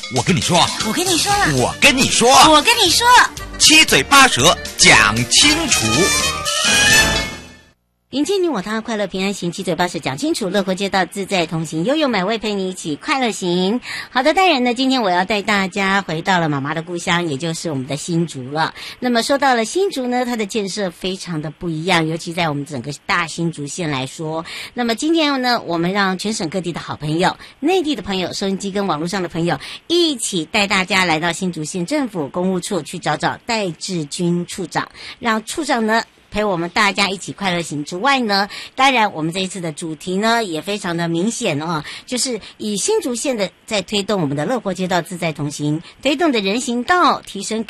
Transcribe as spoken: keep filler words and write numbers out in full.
我跟你说， 我跟你说了， 我跟你说， 我跟你说， 七嘴八舌讲清楚。 迎接你我他，快乐平安行，七嘴八舌讲清楚，乐活街道自在同行，悠悠美味陪你一起快乐行。好的，当然呢，今天我要带大家回到了妈妈的故乡，也就是我们的新竹了。那么说到了新竹呢，它的建设非常的不一样，尤其在我们整个大新竹县来说。那么今天呢，我们让全省各地的好朋友、内地的朋友、收音机跟网络上的朋友一起带大家来到新竹县政府公务处去找找戴志军处长，让处长呢陪我们大家一起快乐行之外呢，当然我们这一次的主题呢也非常的明显哦，就是以新竹县的在推动我们的乐活街道自在同行，推动的人行道提升